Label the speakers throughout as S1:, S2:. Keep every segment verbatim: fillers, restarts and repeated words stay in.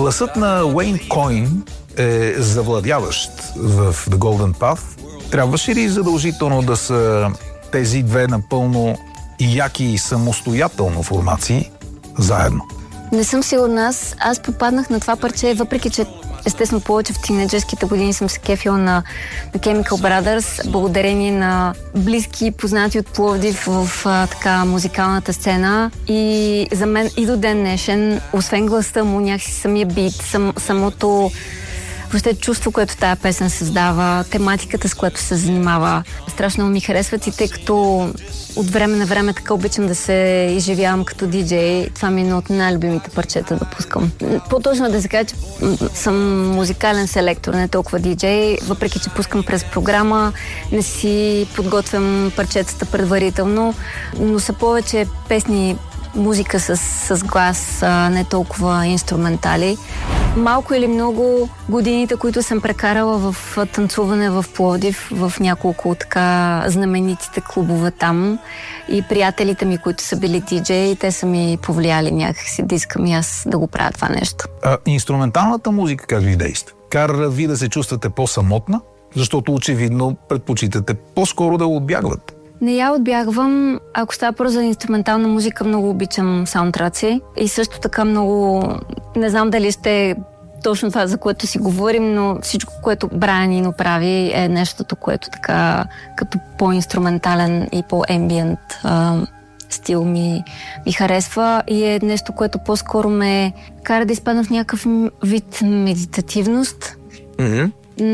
S1: Гласът на Уейн Койн е завладяващ в The Golden Path. Трябваше ли задължително да са тези две напълно яки и самостоятелно формации заедно?
S2: Не съм сигурна. Аз, аз попаднах на това парче, въпреки че естествено повече в тинейджерските години съм се кефила на, на Chemical Brothers, благодарение на близки, познати от Пловдив в а, така музикалната сцена. И за мен и до ден днешен, освен гласа му, някакси самия бит, сам, самото въобще чувство, което тая песен създава, тематиката, с която се занимава. Страшно ми харесват и тъй като от време на време така обичам да се изживявам като диджей. Това ми е едно от най-любимите парчета да пускам. По-точно да се кажа, че съм музикален селектор, не толкова диджей, въпреки че пускам през програма, не си подготвям парчетата предварително, но са повече песни, музика с, с глас, а не толкова инструментали. Малко или много годините, които съм прекарала в танцуване в Пловдив, в няколко така знаменитите клубове там и приятелите ми, които са били диджеи, те са ми повлияли някакси да искам и аз да го правя това нещо.
S1: А инструменталната музика как ви действа? Кара ви да се чувствате по-самотна? Защото очевидно предпочитате по-скоро да отбягват.
S2: Не я отбягвам. Ако става просто за инструментална музика, много обичам саундтраци. И също така много... Не знам дали ще точно това, за което си говорим, но всичко, което Брайан Ино прави, е нещото, което така като по-инструментален и по-ембиент а, стил ми, ми харесва. И е нещо, което по-скоро ме кара да изпадна в някакъв вид медитативност.
S3: Mm-hmm.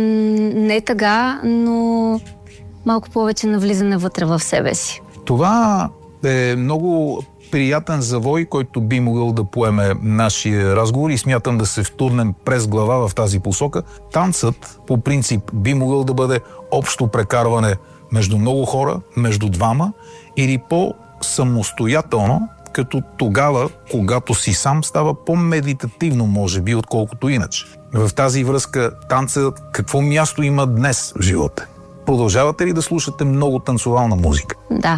S2: Не тъга, но малко повече навлизане вътре в себе си.
S1: Това е много приятен завой, който би могъл да поеме нашия разговор и смятам да се втурнем през глава в тази посока. Танцът, по принцип, би могъл да бъде общо прекарване между много хора, между двама или по-самостоятелно, като тогава, когато си сам, става по-медитативно, може би, отколкото иначе. В тази връзка танцът какво място има днес в живота? Продължавате ли да слушате много танцовална музика?
S2: Да.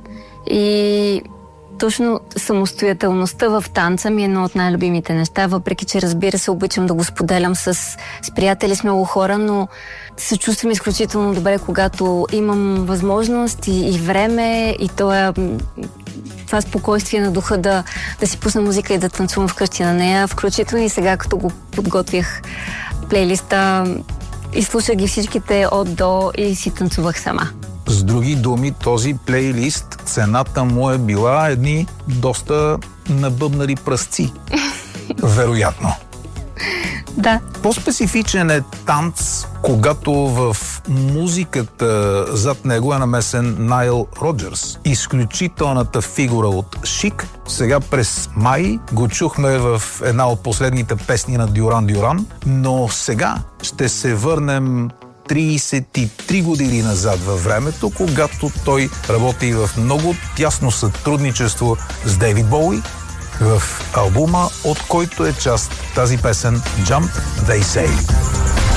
S2: И точно самостоятелността в танца ми е едно от най-любимите неща, въпреки че, разбира се, обичам да го споделям с, с приятели, с много хора, но се чувствам изключително добре, когато имам възможност и, и време и това, това спокойствие на духа да, да си пусна музика и да танцувам вкъщи на нея, включително и сега, като го подготвях плейлиста, и слушах ги всичките от до и си танцувах сама.
S1: С други думи, този плейлист, цената му е била едни доста набъбнали пръсци. Вероятно.
S2: Да.
S1: По-специфичен е танц, когато в музиката зад него е намесен Найл Роджърс. Изключителната фигура от Шик. Сега през май го чухме в една от последните песни на Дюран Дюран, но сега ще се върнем трийсет и три години назад във времето, когато той работи в много тясно сътрудничество с Дейвид Боуи в албума, от който е част тази песен Jump They Say.